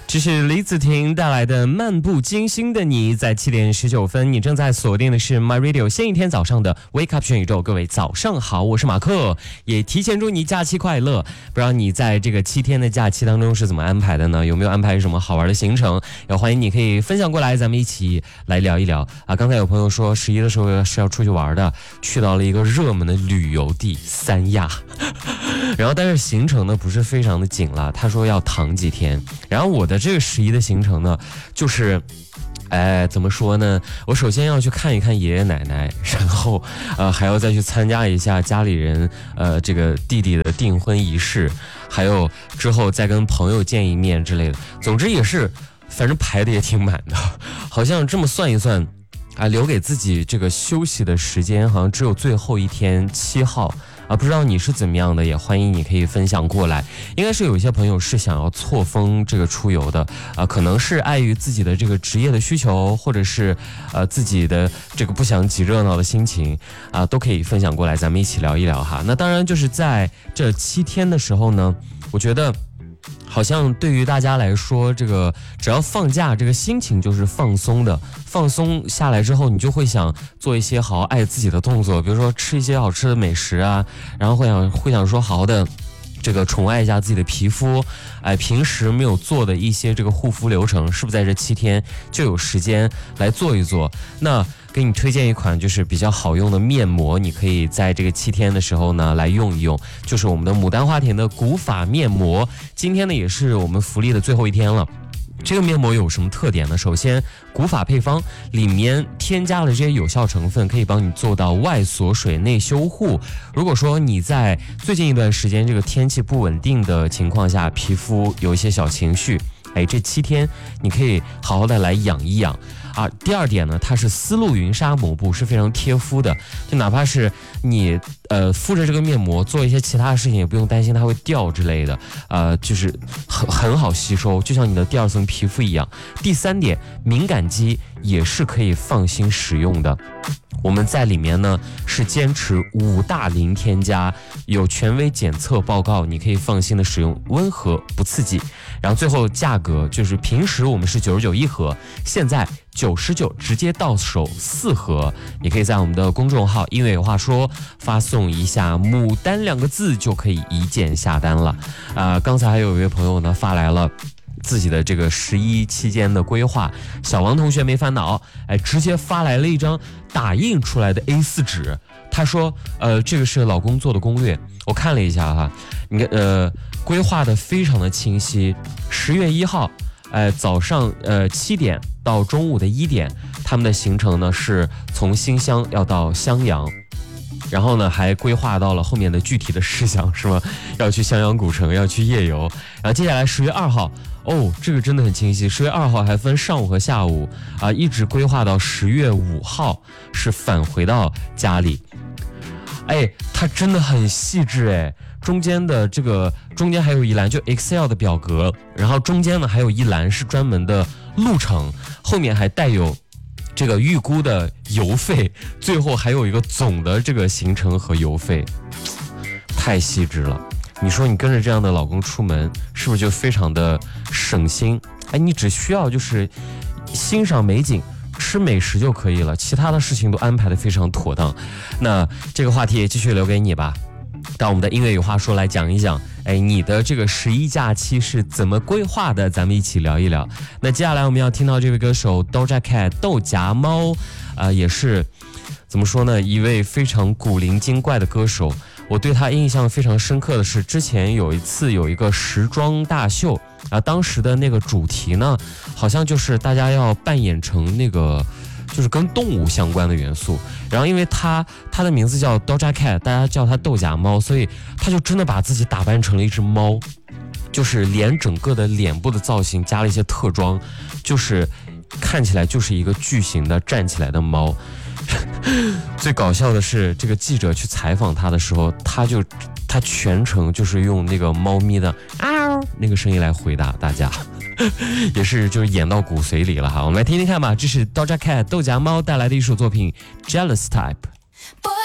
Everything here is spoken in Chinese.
这是李子婷带来的漫不经心的你，在7点19分，你正在锁定的是 My Radio 新一天早上的 Wake Up 全宇宙。各位早上好，我是马克，也提前祝你假期快乐。不知道你在这个7天的假期当中是怎么安排的呢？有没有安排什么好玩的行程？也欢迎你可以分享过来，咱们一起来聊一聊啊。刚才有朋友说11的时候是要出去玩的，去到了一个热门的旅游地三亚，然后但是行程呢不是非常的紧了，他说要躺几天。然后我的这个11的行程呢，就是怎么说呢？我首先要去看一看爷爷奶奶，然后还要再去参加一下家里人这个弟弟的订婚仪式，还有之后再跟朋友见一面之类的。总之也是，反正排的也挺满的，好像这么算一算留给自己这个休息的时间好像只有最后一天7号。不知道你是怎么样的，也欢迎你可以分享过来。应该是有一些朋友是想要错峰这个出游的可能是碍于自己的这个职业的需求，或者是自己的这个不想挤热闹的心情都可以分享过来，咱们一起聊一聊哈。那当然就是在这7天的时候呢，我觉得好像对于大家来说，这个只要放假，这个心情就是放松的。放松下来之后，你就会想做一些好好爱自己的动作，比如说吃一些好吃的美食然后会想说好好的这个宠爱一下自己的皮肤，平时没有做的一些这个护肤流程，是不是在这7天就有时间来做一做？那给你推荐一款就是比较好用的面膜，你可以在这个7天的时候呢来用一用，就是我们的牡丹花田的古法面膜。今天呢也是我们福利的最后一天了。这个面膜有什么特点呢？首先，古法配方里面添加了这些有效成分，可以帮你做到外锁水内修护。如果说你在最近一段时间这个天气不稳定的情况下，皮肤有一些小情绪，这7天你可以好好的来养一养第二点呢，它是丝路云纱抹布，是非常贴肤的，就哪怕是你敷着这个面膜做一些其他的事情，也不用担心它会掉之类的，就是很好吸收，就像你的第2层皮肤一样。第3点，敏感肌也是可以放心使用的。我们在里面呢是坚持5大零添加，有权威检测报告，你可以放心的使用，温和不刺激。然后最后价格就是平时我们是99一盒，现在99直接到手4盒。你可以在我们的公众号英语有话说发送一下牡丹2个字就可以一键下单了。刚才还有一位朋友呢发来了自己的这个11期间的规划，小王同学没烦恼，直接发来了一张打印出来的 A4 纸。他说这个是老公做的攻略，我看了一下哈，你看规划的非常的清晰。10月1号早上7点到中午的1点，他们的行程呢是从新乡要到襄阳，然后呢还规划到了后面的具体的事项，是吗？要去襄阳古城，要去夜游。然后接下来10月2号这个真的很清晰，10月2号还分上午和下午一直规划到10月5号是返回到家里。它真的很细致中间还有一栏就 Excel 的表格，然后中间呢还有一栏是专门的路程，后面还带有这个预估的油费，最后还有一个总的这个行程和油费，太细致了。你说你跟着这样的老公出门，是不是就非常的省心？你只需要就是欣赏美景，吃美食就可以了，其他的事情都安排得非常妥当。那这个话题也继续留给你吧，到我们的音乐有话说来讲一讲，你的这个11假期是怎么规划的？咱们一起聊一聊。那接下来我们要听到这位歌手 Doja Cat 豆荚猫，也是怎么说呢，一位非常古灵精怪的歌手。我对他印象非常深刻的是，之前有一次有一个时装大秀当时的那个主题呢，好像就是大家要扮演成那个就是跟动物相关的元素。然后因为他的名字叫 Doja Cat， 大家叫他豆荚猫，所以他就真的把自己打扮成了一只猫，就是连整个的脸部的造型加了一些特装，就是看起来就是一个巨型的站起来的猫。最搞笑的是，这个记者去采访他的时候，他全程就是用那个猫咪的那个声音来回答大家，也是就是演到骨髓里了哈。我们来听听看吧，这是 Doja Cat 豆荚猫带来的一首作品 Jealous Type。